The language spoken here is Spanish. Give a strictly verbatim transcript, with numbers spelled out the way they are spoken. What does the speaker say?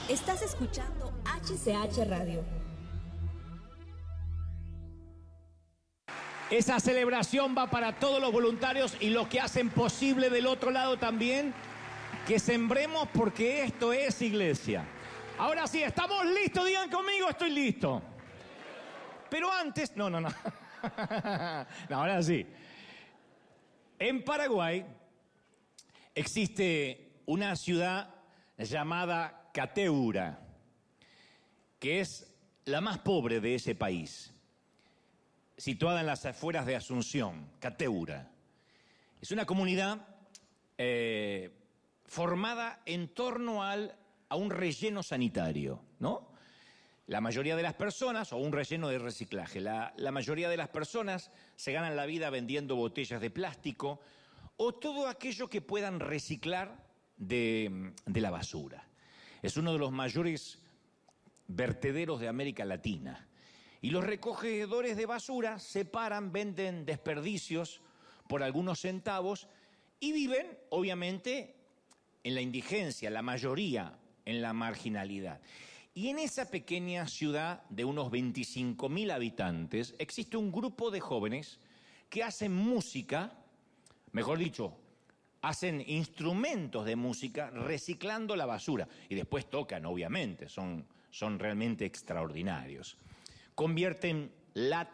Estás escuchando H C H Radio. Esa celebración va para todos los voluntarios y los que hacen posible del otro lado también que sembremos, porque esto es iglesia. Ahora sí, ¿estamos listos? Digan conmigo, estoy listo. Pero antes, no, no, no. No, ahora sí. En Paraguay existe una ciudad llamada Cateura, que es la más pobre de ese país, situada en las afueras de Asunción, Cateura. Es una comunidad eh, formada en torno al, a un relleno sanitario, ¿no? La mayoría de las personas, o un relleno de reciclaje, la, la mayoría de las personas se ganan la vida vendiendo botellas de plástico o todo aquello que puedan reciclar de, de la basura. Es uno de los mayores vertederos de América Latina. Y los recogedores de basura separan, venden desperdicios por algunos centavos y viven, obviamente, en la indigencia, la mayoría en la marginalidad. Y en esa pequeña ciudad de unos veinticinco mil habitantes existe un grupo de jóvenes que hacen música, mejor dicho, hacen instrumentos de música reciclando la basura. Y después tocan, obviamente, son, son realmente extraordinarios. Convierten latas